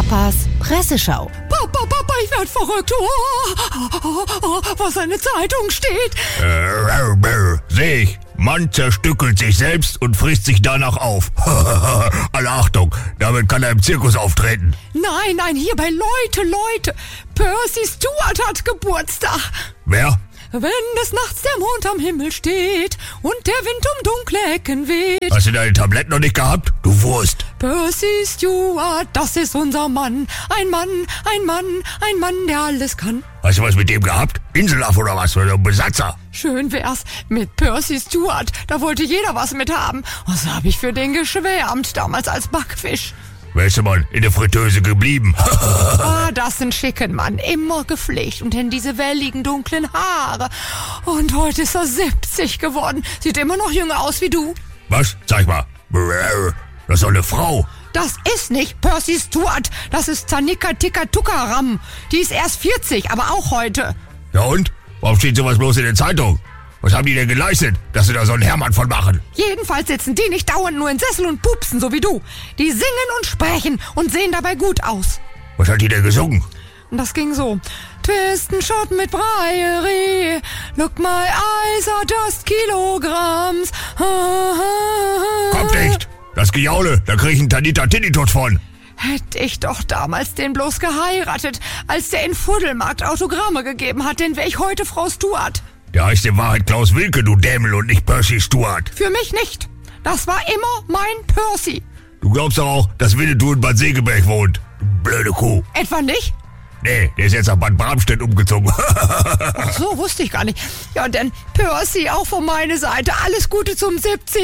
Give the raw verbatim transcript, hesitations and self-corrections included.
Papas Presseschau. Papa, Papa, ich werd verrückt. Oh, oh, oh, was in der Zeitung steht. Äh, seh ich. Mann zerstückelt sich selbst und frisst sich danach auf. Alle Achtung, damit kann er im Zirkus auftreten. Nein, nein, hier bei Leute, Leute. Percy Stewart hat Geburtstag. Wer? Wenn des Nachts der Mond am Himmel steht und der Wind um dunkle Ecken weht. Hast du deine Tabletten noch nicht gehabt? Du Wurst. Percy Stewart, das ist unser Mann. Ein Mann, ein Mann, ein Mann, der alles kann. Hast du was mit dem gehabt? Inselaff oder was? Oder ein Besatzer? Schön wär's mit Percy Stewart. Da wollte jeder was mit haben. Was hab ich für den geschwärmt, damals als Backfisch. Wärst du mal in der Fritteuse geblieben? Ah, das ist ein schicken Mann. Immer gepflegt und in diese welligen, dunklen Haare. Und heute ist er siebzig geworden. Sieht immer noch jünger aus wie du. Was? Zeig mal. Das ist doch eine Frau. Das ist nicht Percy Stewart. Das ist Zanika Tika Tukaram. Die ist erst vierzig, aber auch heute. Ja und? Warum steht sowas bloß in der Zeitung? Was haben die denn geleistet, dass sie da so einen Hermann von machen? Jedenfalls sitzen die nicht dauernd nur in Sessel und pupsen, so wie du. Die singen und sprechen und sehen dabei gut aus. Was hat die denn gesungen? Und das ging so. Twist and Shot mit Breierie. Look my eyes are just kilograms. Kommt nicht! Das Gejaule, da krieg ich einen Tanita Tinnitus von. Hätte ich doch damals den bloß geheiratet, als der in Fuddelmarkt Autogramme gegeben hat, den wär ich heute Frau Stewart. Der heißt in Wahrheit Klaus Wilke, du Dämel, und nicht Percy Stewart. Für mich nicht. Das war immer mein Percy. Du glaubst doch auch, dass Winnetou in Bad Segeberg wohnt. Du blöde Kuh. Etwa nicht? Nee, der ist jetzt nach Bad Bramstedt umgezogen. Ach so, wusste ich gar nicht. Ja, denn Percy auch von meiner Seite. Alles Gute zum siebzig.